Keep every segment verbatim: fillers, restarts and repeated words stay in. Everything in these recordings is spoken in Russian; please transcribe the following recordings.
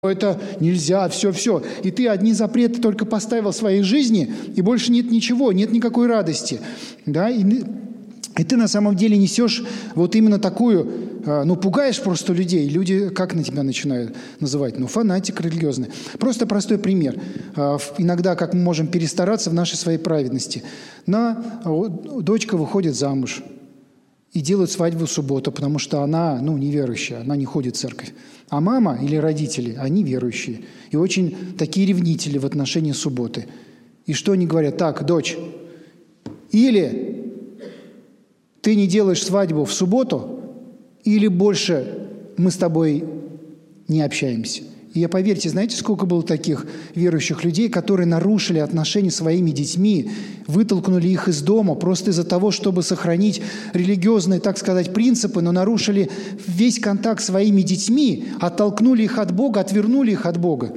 это нельзя, все-все. И ты одни запреты только поставил в своей жизни, и больше нет ничего, нет никакой радости. Да? И, и ты на самом деле несешь вот именно такую, ну, пугаешь просто людей. Люди как на тебя начинают называть? Ну, фанатик религиозный. Просто простой пример. Иногда, как мы можем перестараться в нашей своей праведности. На, дочка выходит замуж и делают свадьбу в субботу, потому что она, ну, неверующая, она не ходит в церковь. А мама или родители, они верующие. И очень такие ревнители в отношении субботы. И что они говорят? Так, дочь, или ты не делаешь свадьбу в субботу, или больше мы с тобой не общаемся. И я, поверьте, знаете, сколько было таких верующих людей, которые нарушили отношения с своими детьми, вытолкнули их из дома просто из-за того, чтобы сохранить религиозные, так сказать, принципы, но нарушили весь контакт с своими детьми, оттолкнули их от Бога, отвернули их от Бога.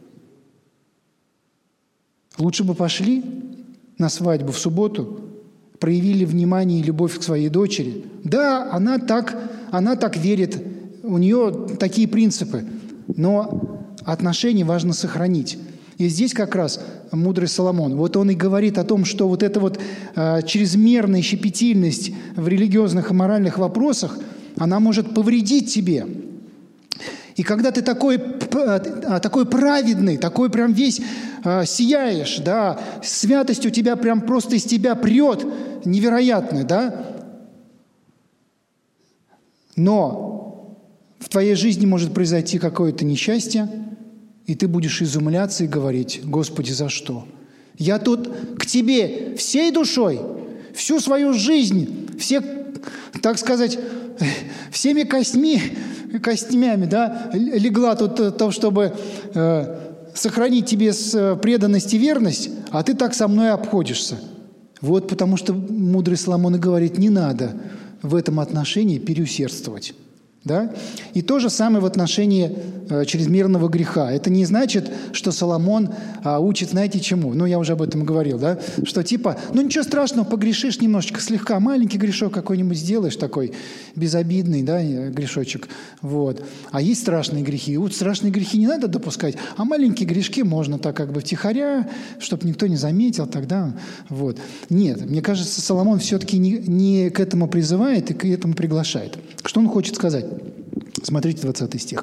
Лучше бы пошли на свадьбу в субботу, проявили внимание и любовь к своей дочери. Да, она так, она так верит, у нее такие принципы. Но отношения важно сохранить. И здесь как раз мудрый Соломон, вот он и говорит о том, что вот эта вот э, чрезмерная щепетильность в религиозных и моральных вопросах, она может повредить тебе. И когда ты такой, э, такой праведный, такой прям весь э, сияешь, да, святость у тебя прям просто из тебя прет, невероятная, да, но в твоей жизни может произойти какое-то несчастье, и ты будешь изумляться и говорить: «Господи, за что? Я тут к Тебе всей душой, всю свою жизнь, все, так сказать, всеми костьми, костями, да, легла тут в том, чтобы э, сохранить Тебе преданность и верность, а ты так со мной обходишься». Вот потому что мудрый Соломон и говорит: не надо в этом отношении переусердствовать. Да? И то же самое в отношении э, чрезмерного греха. Это не значит, что Соломон э, учит, знаете, чему? Ну, я уже об этом говорил, да? Что типа, ну ничего страшного, погрешишь немножечко, слегка, маленький грешок какой-нибудь сделаешь, такой безобидный, да, грешочек. Вот. А есть страшные грехи. И вот страшные грехи не надо допускать, а маленькие грешки можно так как бы втихаря, чтобы никто не заметил, тогда вот. Нет, мне кажется, Соломон все-таки не, не к этому призывает и к этому приглашает. Что он хочет сказать? Смотрите, двадцатый стих.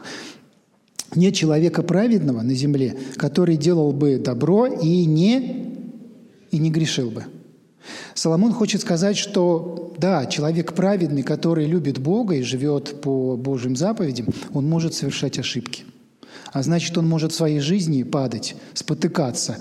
«Нет человека праведного на земле, который делал бы добро и не, и не грешил бы». Соломон хочет сказать, что да, человек праведный, который любит Бога и живет по Божьим заповедям, он может совершать ошибки. А значит, он может в своей жизни падать, спотыкаться,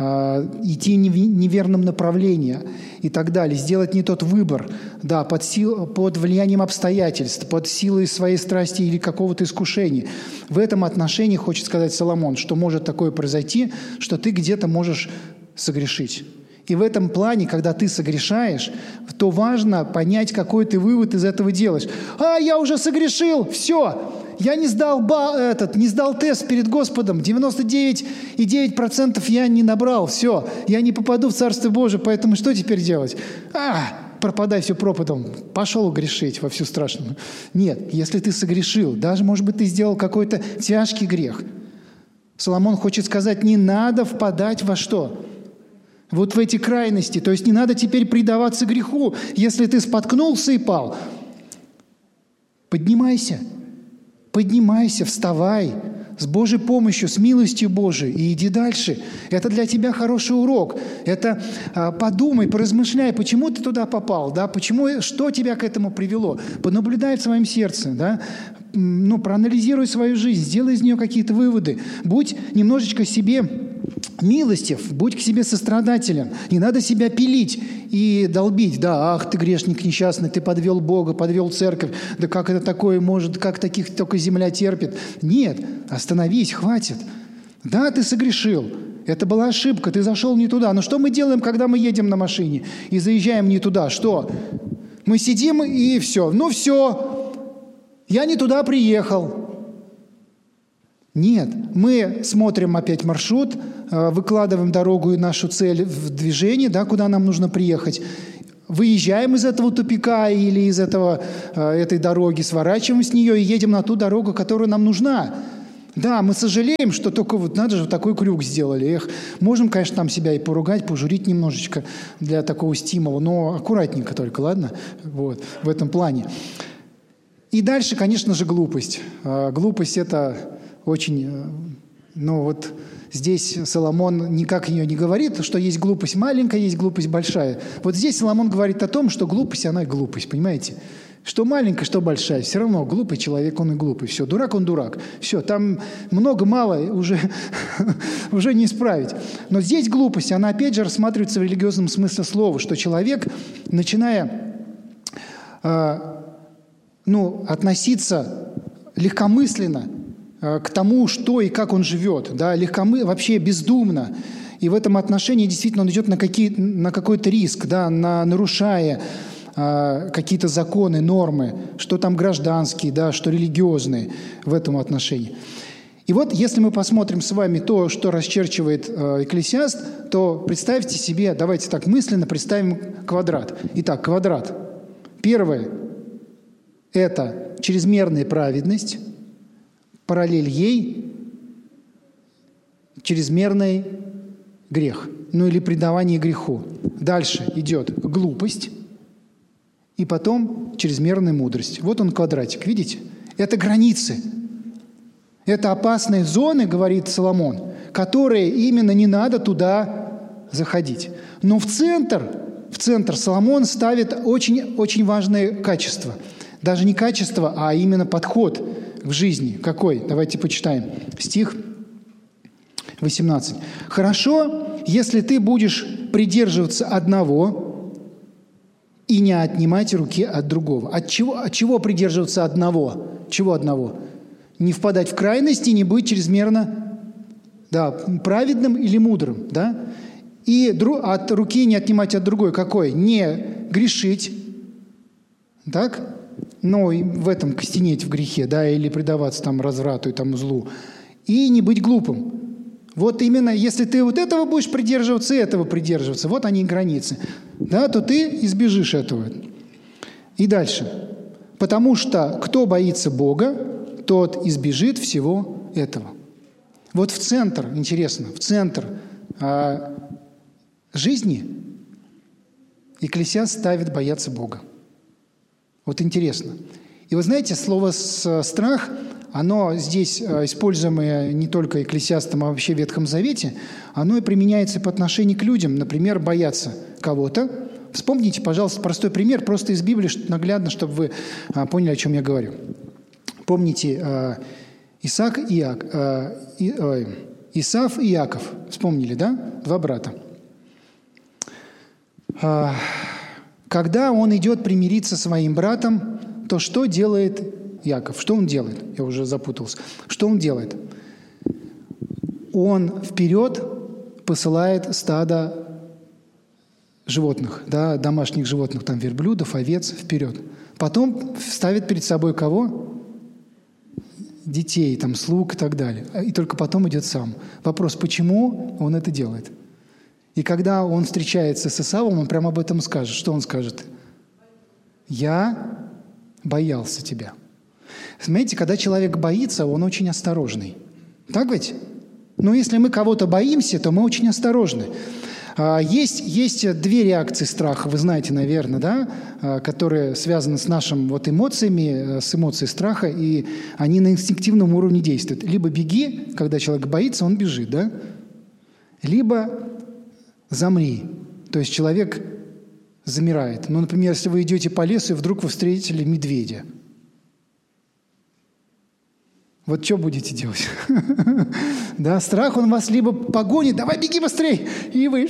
идти в неверном направлении и так далее, сделать не тот выбор, да, под, сил, под влиянием обстоятельств, под силой своей страсти или какого-то искушения. В этом отношении хочет сказать Соломон, что может такое произойти, что ты где-то можешь согрешить. И в этом плане, когда ты согрешаешь, то важно понять, какой ты вывод из этого делаешь. А, я уже согрешил, все, я не сдал, ба, этот, не сдал тест перед Господом, девяносто девять и девять десятых процента я не набрал, все, я не попаду в Царство Божие, поэтому что теперь делать? А, пропадай все пропадом, пошел грешить во всю страшную. Нет, если ты согрешил, даже, может быть, ты сделал какой-то тяжкий грех, Соломон хочет сказать, не надо впадать во что? Вот в эти крайности. То есть не надо теперь предаваться греху. Если ты споткнулся и пал, поднимайся. Поднимайся, вставай с Божьей помощью, с милостью Божией и иди дальше. Это для тебя хороший урок. Это а, подумай, поразмышляй, почему ты туда попал, да? Почему, что тебя к этому привело. Понаблюдай в своем сердце, да? Ну, проанализируй свою жизнь, сделай из нее какие-то выводы. Будь немножечко себе милостив, будь к себе сострадателен. Не надо себя пилить и долбить. Да, ах, ты грешник несчастный, ты подвел Бога, подвел церковь. Да как это такое может, как таких только земля терпит? Нет, остановись, хватит. Да, ты согрешил. Это была ошибка, ты зашел не туда. Но что мы делаем, когда мы едем на машине и заезжаем не туда? Что? Мы сидим и все. Ну все, я не туда приехал. Нет, мы смотрим опять маршрут, выкладываем дорогу и нашу цель в движение, да, куда нам нужно приехать. Выезжаем из этого тупика или из этого, этой дороги, сворачиваем с нее и едем на ту дорогу, которая нам нужна. Да, мы сожалеем, что только вот надо же, такой крюк сделали. Эх, можем, конечно, там себя и поругать, пожурить немножечко для такого стимула, но аккуратненько только, ладно? Вот, в этом плане. И дальше, конечно же, глупость. А, глупость – это очень… Ну вот здесь Соломон никак ее не говорит, что есть глупость маленькая, есть глупость большая. Вот здесь Соломон говорит о том, что глупость, она и глупость, понимаете? Что маленькая, что большая. Все равно глупый человек, он и глупый. Все, дурак, он дурак. Все, там много-мало уже, уже не исправить. Но здесь глупость, она опять же рассматривается в религиозном смысле слова, что человек, начиная э, ну, относиться легкомысленно э, к тому, что и как он живет, да, легкомы... вообще бездумно, и в этом отношении действительно он идет на, какие... на какой-то риск, да, на... нарушая какие-то законы, нормы, что там гражданские, да, что религиозные в этом отношении. И вот если мы посмотрим с вами то, что расчерчивает э, Экклесиаст, то представьте себе, давайте так мысленно представим квадрат. Итак, квадрат. Первое – это чрезмерная праведность, параллель ей – чрезмерный грех, ну или предавание греху. Дальше идет глупость, и потом чрезмерная мудрость. Вот он квадратик, видите? Это границы. Это опасные зоны, говорит Соломон, которые именно не надо туда заходить. Но в центр, в центр Соломон ставит очень, очень важное качество. Даже не качество, а именно подход в жизни. Какой? Давайте почитаем. Стих восемнадцать. «Хорошо, если ты будешь придерживаться одного и не отнимать руки от другого». От чего, от чего придерживаться одного? Чего одного? Не впадать в крайности, не быть чрезмерно да, праведным или мудрым. Да? И дру, от руки не отнимать от другой. Какой? Не грешить, так? Но и в этом костенеть в грехе, да, или предаваться там разврату и там злу. И не быть глупым. Вот именно, если ты вот этого будешь придерживаться, и этого придерживаться, вот они границы, да, то ты избежишь этого. И дальше. Потому что кто боится Бога, тот избежит всего этого. Вот в центр, интересно, в центр а, жизни Экклесиаст ставит бояться Бога. Вот интересно. И вы знаете, слово «страх», оно здесь, используемое не только Экклесиастом, а вообще в Ветхом Завете, оно и применяется по отношению к людям. Например, бояться кого-то. Вспомните, пожалуйста, простой пример, просто из Библии, наглядно, чтобы вы поняли, о чем я говорю. Помните, Исаак и Иак, Исав и Иаков. Вспомнили, да? Два брата. Когда он идет примириться со своим братом, то что делает Иаков? Что он делает? Я уже запутался. Что он делает? Он вперед посылает стадо животных, да, домашних животных, там верблюдов, овец, вперед. Потом ставит перед собой кого? Детей, там, слуг и так далее. И только потом идет сам. Вопрос, почему он это делает? И когда он встречается с Исавом, он прямо об этом скажет. Что он скажет? «Я боялся тебя». Смотрите, когда человек боится, он очень осторожный. Так ведь? Но если мы кого-то боимся, то мы очень осторожны. Есть, есть две реакции страха, вы знаете, наверное, да, которые связаны с нашими вот эмоциями, с эмоцией страха, и они на инстинктивном уровне действуют. Либо беги, когда человек боится, он бежит, да? Либо замри, то есть человек замирает. Ну, например, если вы идете по лесу, и вдруг вы встретили медведя. Вот что будете делать? Да, страх, он вас либо погонит, давай беги быстрей, и вы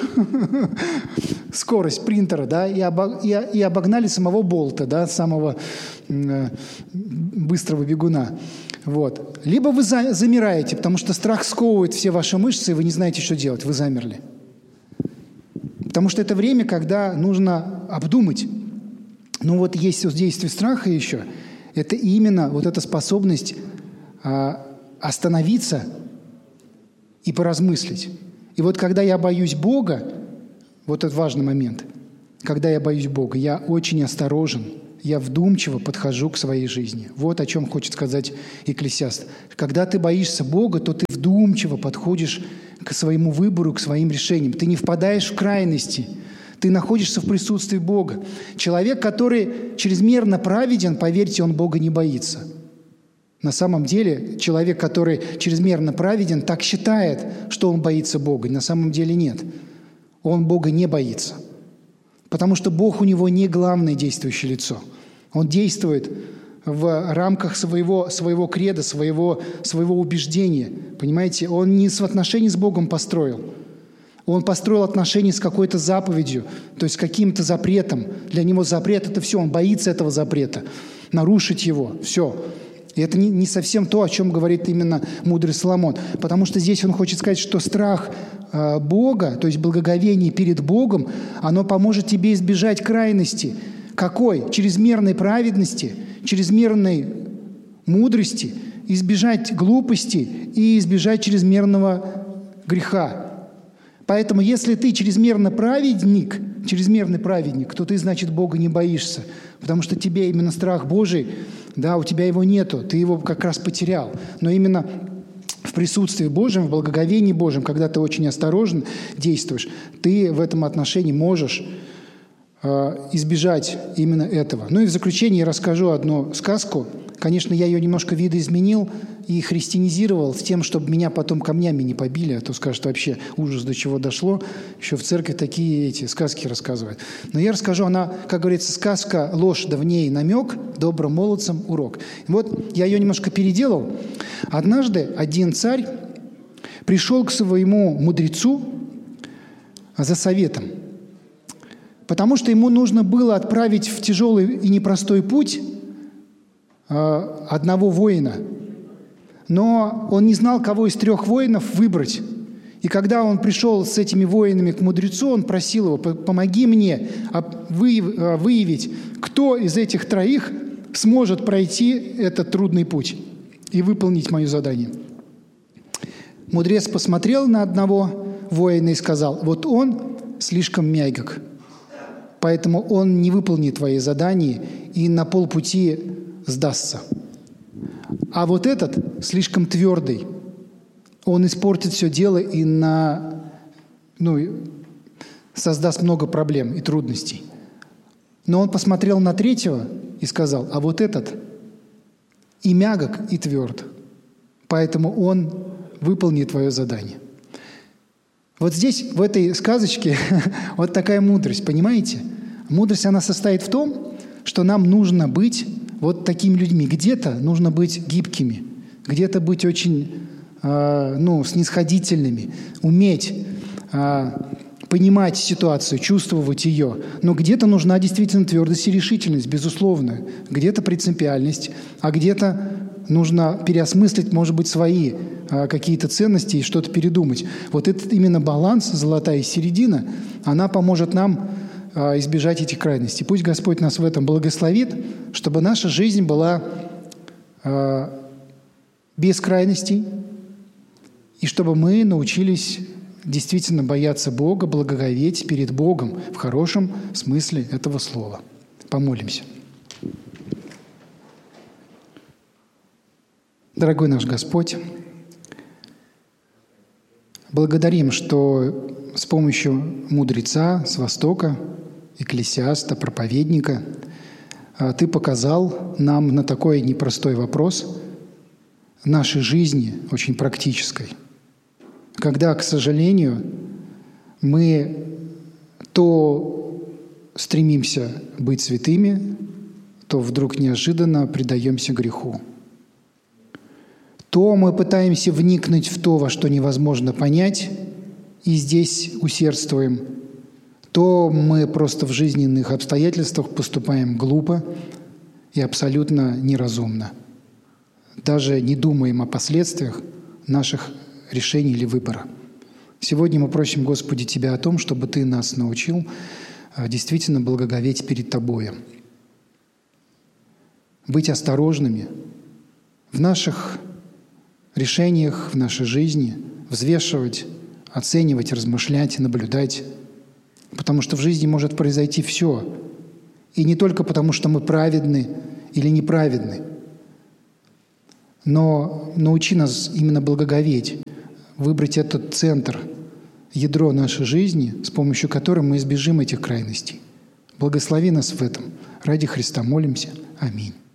скорость принтера, да, и, обо, и, и обогнали самого Болта, да, самого э, быстрого бегуна. Вот. Либо вы за, замираете, потому что страх сковывает все ваши мышцы, и вы не знаете, что делать, вы замерли. Потому что это время, когда нужно обдумать. Ну вот есть действие страха еще, это именно вот эта способность остановиться и поразмыслить. И вот когда я боюсь Бога, вот это важный момент, когда я боюсь Бога, я очень осторожен, я вдумчиво подхожу к своей жизни. Вот о чем хочет сказать Экклесиаст. Когда ты боишься Бога, то ты вдумчиво подходишь к своему выбору, к своим решениям. Ты не впадаешь в крайности. Ты находишься в присутствии Бога. Человек, который чрезмерно праведен, поверьте, он Бога не боится. На самом деле, человек, который чрезмерно праведен, так считает, что он боится Бога. На самом деле нет. Он Бога не боится. Потому что Бог у него не главное действующее лицо. Он действует в рамках своего, своего креда, своего, своего убеждения. Понимаете, он не в отношении с Богом построил. Он построил отношения с какой-то заповедью, то есть с каким-то запретом. Для него запрет – это все, он боится этого запрета. Нарушить его – все. И это не, не совсем то, о чем говорит именно мудрый Соломон. Потому что здесь он хочет сказать, что страх э, Бога, то есть благоговение перед Богом, оно поможет тебе избежать крайности. Какой? Чрезмерной праведности, чрезмерной мудрости, избежать глупости и избежать чрезмерного греха. Поэтому, если ты чрезмерно праведник, чрезмерный праведник, то ты, значит, Бога не боишься. Потому что тебе именно страх Божий, да, у тебя его нету, ты его как раз потерял. Но именно в присутствии Божьем, в благоговении Божьем, когда ты очень осторожно действуешь, ты в этом отношении можешь э, избежать именно этого. Ну и в заключение я расскажу одну сказку. Конечно, я ее немножко видоизменил и христианизировал с тем, чтобы меня потом камнями не побили, а то скажут, вообще ужас, до чего дошло. Еще в церкви такие эти сказки рассказывают. Но я расскажу, она, как говорится, сказка «Ложь, да в ней намек, добрым молодцам урок». Вот я ее немножко переделал. Однажды один царь пришел к своему мудрецу за советом, потому что ему нужно было отправить в тяжелый и непростой путь одного воина. Но он не знал, кого из трех воинов выбрать. И когда он пришел с этими воинами к мудрецу, он просил его: помоги мне выявить, кто из этих троих сможет пройти этот трудный путь и выполнить мое задание. Мудрец посмотрел на одного воина и сказал: вот он слишком мягок, поэтому он не выполнит твои задания и на полпути сдастся. А вот этот слишком твердый, он испортит все дело и на, ну, создаст много проблем и трудностей. Но он посмотрел на третьего и сказал: а вот этот и мягок, и тверд, поэтому он выполнит твое задание. Вот здесь, в этой сказочке, вот такая мудрость, понимаете? Мудрость, она состоит в том, что нам нужно быть вот такими людьми. Где-то нужно быть гибкими, где-то быть очень э, ну, снисходительными, уметь э, понимать ситуацию, чувствовать ее. Но где-то нужна действительно твердость и решительность, безусловно. Где-то принципиальность, а где-то нужно переосмыслить, может быть, свои э, какие-то ценности и что-то передумать. Вот этот именно баланс, золотая середина, она поможет нам избежать этих крайностей. Пусть Господь нас в этом благословит, чтобы наша жизнь была э, без крайностей, и чтобы мы научились действительно бояться Бога, благоговеть перед Богом в хорошем смысле этого слова. Помолимся. Дорогой наш Господь, благодарим, что с помощью мудреца с Востока, экклесиаста, проповедника, Ты показал нам на такой непростой вопрос нашей жизни, очень практической, когда, к сожалению, мы то стремимся быть святыми, то вдруг неожиданно предаемся греху. То мы пытаемся вникнуть в то, во что невозможно понять, и здесь усердствуем, то мы просто в жизненных обстоятельствах поступаем глупо и абсолютно неразумно. Даже не думаем о последствиях наших решений или выбора. Сегодня мы просим, Господи, Тебя о том, чтобы Ты нас научил действительно благоговеть перед Тобою, быть осторожными в наших решениях, в нашей жизни, взвешивать, оценивать, размышлять, наблюдать. Потому что в жизни может произойти все. И не только потому, что мы праведны или неправедны, но научи нас именно благоговеть, выбрать этот центр, ядро нашей жизни, с помощью которого мы избежим этих крайностей. Благослови нас в этом. Ради Христа молимся. Аминь.